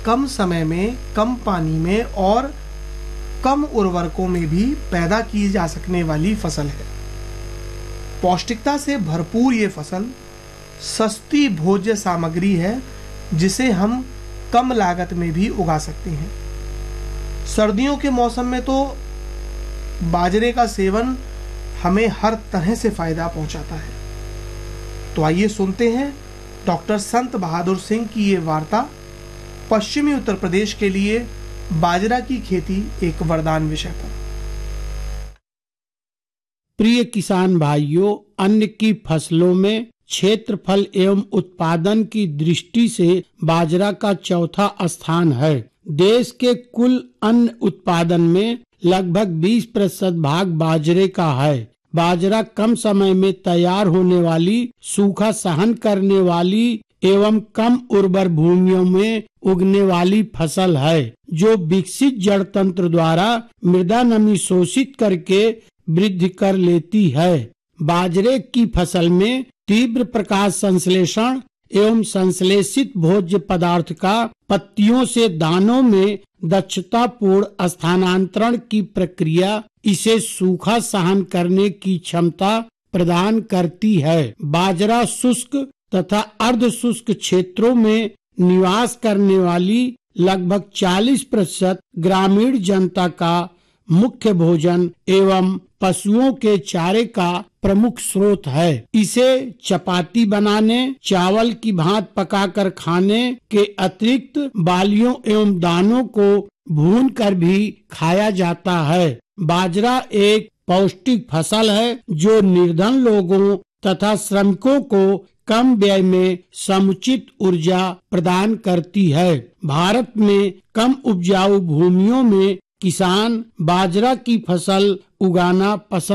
कम समय में, कम पानी में और कम उर्वरकों में भी पैदा की जा सकने वाली फसल है। पौष्टिकता से भरपूर ये फसल सस्ती भोज्य सामग्री है जिसे हम कम लागत में भी उगा सकते हैं। सर्दियों के मौसम में तो बाजरे का सेवन हमें हर तरह से फायदा पहुंचाता है। तो आइए सुनते हैं डॉक्टर संत बहादुर सिंह की ये वार्ता, पश्चिमी उत्तर प्रदेश के लिए बाजरा की खेती एक वरदान विषय पर। प्रिय किसान भाइयों, अन्न की फसलों में क्षेत्रफल एवं उत्पादन की दृष्टि से बाजरा का चौथा स्थान है। देश के कुल अन्न उत्पादन में लगभग 20% भाग बाजरे का है। बाजरा कम समय में तैयार होने वाली, सूखा सहन करने वाली एवं कम उर्वर भूमियों में उगने वाली फसल है, जो विकसित जड़ तंत्र द्वारा मृदा नमी शोषित करके वृद्धि कर लेती है। बाजरे की फसल में तीव्र प्रकाश संश्लेषण एवं संश्लेषित भोज्य पदार्थ का पत्तियों से दानों में दक्षतापूर्ण स्थानांतरण की प्रक्रिया इसे सूखा सहन करने की क्षमता प्रदान करती है। बाजरा शुष्क तथा अर्ध शुष्क क्षेत्रों में निवास करने वाली लगभग 40% ग्रामीण जनता का मुख्य भोजन एवं पशुओं के चारे का प्रमुख स्रोत है। इसे चपाती बनाने, चावल की भांत पकाकर खाने के अतिरिक्त बालियों एवं दानों को भून कर भी खाया जाता है। बाजरा एक पौष्टिक फसल है जो निर्धन लोगों तथा श्रमिकों को कम व्यय में समुचित ऊर्जा प्रदान करती है। भारत में कम उपजाऊ भूमियों में किसान बाजरा की फसल उगाना पसंद